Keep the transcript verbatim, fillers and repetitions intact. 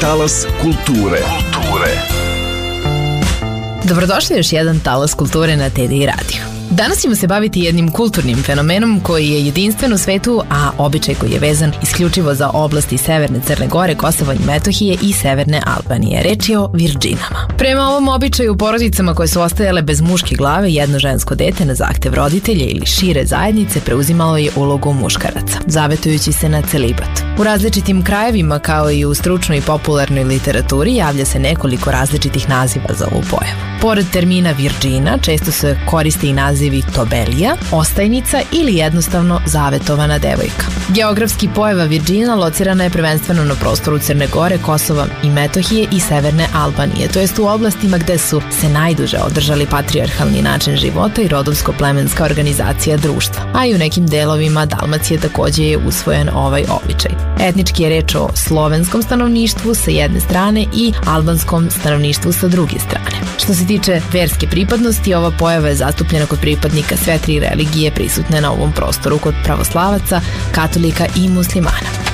talas kulture. Kulture. Dobrodošli još jedan talas kulture na T D I radiju. Danas ćemo se baviti jednim kulturnim fenomenom koji je jedinstven u svetu, a običaj koji je vezan isključivo za oblasti Severne Crne Gore, Kosova i Metohije i Severne Albanije. Reč je o virdžinama. Prema ovom običaju, porodicama koje su ostajale bez muške glave, jedno žensko dete na zahtev roditelja ili šire zajednice preuzimalo je ulogu muškaraca, zavetujući se na celibat. U različitim krajevima, kao i u stručnoj i popularnoj literaturi, javlja se nekoliko različitih naziva za ovu pojavu. Pored termina virdžina, često se koriste i nazivi tobelija, ostajnica ili jednostavno zavetovana devojka. Geografski pojava virdžina locirana je prvenstveno na prostoru Crne Gore, Kosova i Metohije i Severne Albanije, to jest u oblastima gde su se najduže održali patrijarhalni način života i rodovsko-plemenska organizacija društva, a i u nekim delovima Dalmacije takođe je usvojen ovaj običaj. Etnički je reč o slovenskom stanovništvu sa jedne strane i albanskom stanovništvu sa druge strane. Što se tiče verske pripadnosti, ova pojava je zastupljena kod pripadnika sve tri religije prisutne na ovom prostoru, kod pravoslavaca, katolika i muslimana.